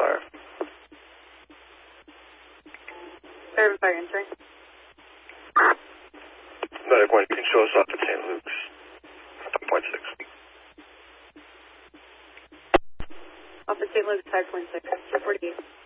fire. Fairhaven Fire entering. Medic 1, you can show us off at St. Luke's. 5.6. Off at St. Luke's, 5.6. 248.